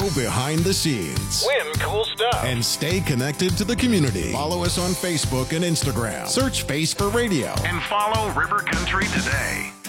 Go behind the scenes. Win cool stuff. And stay connected to the community. Follow us on Facebook and Instagram. Search Face for Radio. And follow River Country today.